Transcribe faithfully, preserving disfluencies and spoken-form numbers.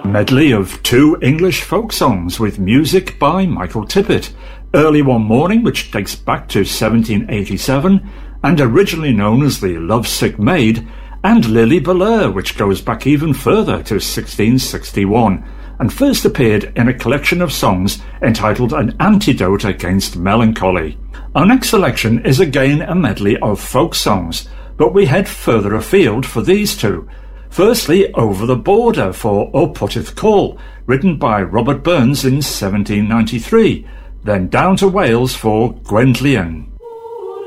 medley of two English folk songs with music by Michael Tippett, Early One Morning, which dates back to seventeen eighty-seven, and originally known as The Lovesick Maid, and Lily Belair, which goes back even further to sixteen sixty-one, and first appeared in a collection of songs entitled An Antidote Against Melancholy. Our next selection is again a medley of folk songs, but we head further afield for these two. Firstly, Over the Border for O Putteth Call, written by Robert Burns in seventeen ninety-three, then down to Wales for Gwenllian.